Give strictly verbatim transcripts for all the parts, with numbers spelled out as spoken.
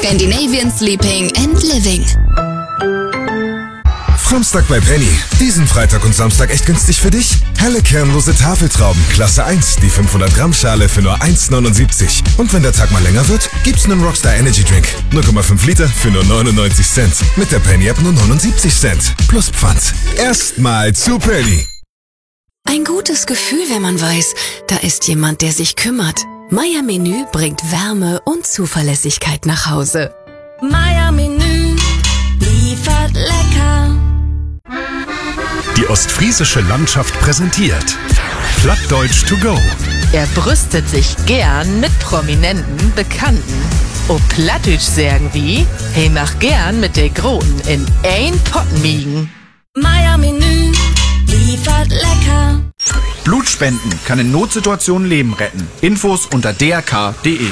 Scandinavian Sleeping and Living. Samstag bei Penny. Diesen Freitag und Samstag echt günstig für dich? Helle kernlose Tafeltrauben, Klasse eins, die fünfhundert Gramm Schale für nur eins neunundsiebzig. Und wenn der Tag mal länger wird, gibt's einen Rockstar Energy Drink. null Komma fünf Liter für nur neunundneunzig Cent. Mit der Penny App nur neunundsiebzig Cent. Plus Pfand. Erstmal zu Penny. Ein gutes Gefühl, wenn man weiß, da ist jemand, der sich kümmert. Meier Menü bringt Wärme und Zuverlässigkeit nach Hause. Meier Menü liefert lecker. Die ostfriesische Landschaft präsentiert Plattdeutsch to go. Er brüstet sich gern mit prominenten Bekannten. O Plattdeutsch sagen wie, he mach gern mit der Groten in ein Pott miegen. Meier Menü liefert lecker. Blutspenden kann in Notsituationen Leben retten. Infos unter d r k punkt d e.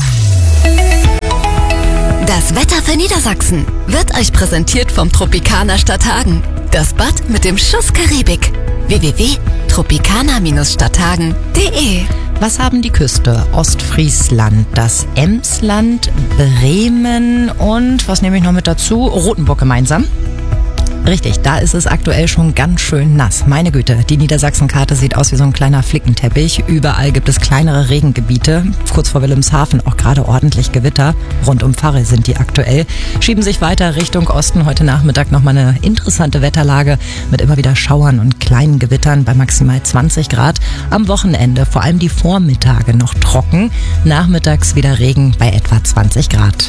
Das Wetter für Niedersachsen wird euch präsentiert vom Tropicana Stadthagen. Das Bad mit dem Schuss Karibik. w w w punkt tropicana Stadthagen punkt d e. Was haben die Küste? Ostfriesland, das Emsland, Bremen und, was nehme ich noch mit dazu? Rothenburg gemeinsam? Richtig, da ist es aktuell schon ganz schön nass. Meine Güte, die Niedersachsenkarte sieht aus wie so ein kleiner Flickenteppich. Überall gibt es kleinere Regengebiete. Kurz vor Wilhelmshaven auch gerade ordentlich Gewitter. Rund um Pfarre sind die aktuell. Schieben sich weiter Richtung Osten. Heute Nachmittag nochmal eine interessante Wetterlage mit immer wieder Schauern und kleinen Gewittern bei maximal zwanzig Grad. Am Wochenende vor allem die Vormittage noch trocken. Nachmittags wieder Regen bei etwa zwanzig Grad.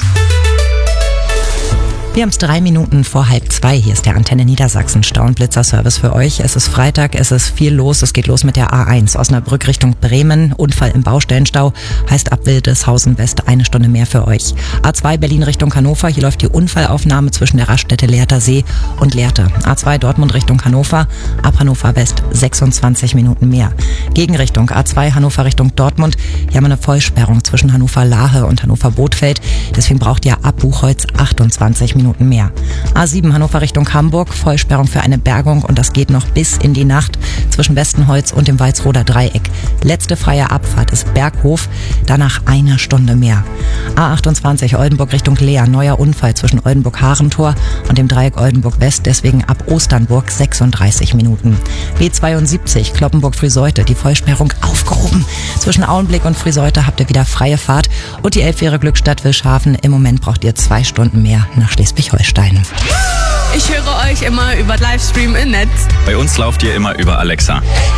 Wir haben es drei Minuten vor halb zwei. Hier ist der Antenne Niedersachsen Stau- und Blitzer-Service für euch. Es ist Freitag, es ist viel los. Es geht los mit der A eins Osnabrück Richtung Bremen. Unfall im Baustellenstau heißt ab Wildeshausen West eine Stunde mehr für euch. A zwei Berlin Richtung Hannover. Hier läuft die Unfallaufnahme zwischen der Raststätte Lehrter See und Lehrte. A zwei Dortmund Richtung Hannover. Ab Hannover West sechsundzwanzig Minuten mehr. Gegenrichtung A zwei Hannover Richtung Dortmund. Hier haben wir eine Vollsperrung zwischen Hannover-Lahe und Hannover-Bothfeld. Deswegen braucht ihr ab Buchholz achtundzwanzig Minuten mehr. A sieben Hannover Richtung Hamburg, Vollsperrung für eine Bergung und das geht noch bis in die Nacht zwischen Westenholz und dem Walsroder Dreieck. Letzte freie Abfahrt ist Berghof, danach eine Stunde mehr. A achtundzwanzig Oldenburg Richtung Leer, neuer Unfall zwischen Oldenburg-Harentor und dem Dreieck Oldenburg West, deswegen ab Osternburg sechsunddreißig Minuten. B zweiundsiebzig Cloppenburg-Friseute, die Vollsperrung aufgehoben. Zwischen Auenblick und Friseute habt ihr wieder freie Fahrt und die Elbfähre Glückstadt Wilshaven. Im Moment braucht ihr zwei Stunden mehr nach Schleswig-Holstein. Ich höre euch immer über Livestream im Netz. Bei uns lauft ihr immer über Alexa.